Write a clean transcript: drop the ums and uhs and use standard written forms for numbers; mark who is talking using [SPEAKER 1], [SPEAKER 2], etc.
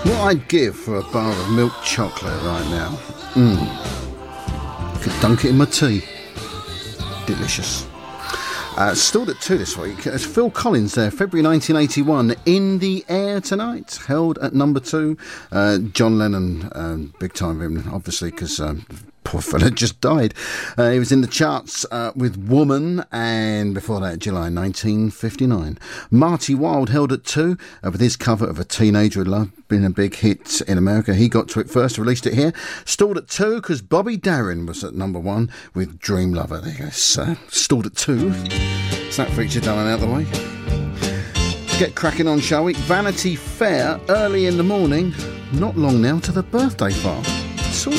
[SPEAKER 1] What I'd give for a bar of milk chocolate right now. Could dunk it in my tea. Delicious. Stalled at 2 this week. It's Phil Collins there, February 1981, In the Air Tonight, held at number 2. John Lennon, big time for him, obviously, because poor fella just died. He was in the charts with Woman, and before that, July 1959. Marty Wilde held at 2 with his cover of A Teenager in Love, been a big hit in America. He got to it first, released it here. Stalled at 2 because Bobby Darin was at number 1 with Dream Lover. There you go. Stalled at 2. So that feature done and out of the way. Let's get cracking on, shall we? Vanity Fair, early in the morning. Not long now to the birthday file.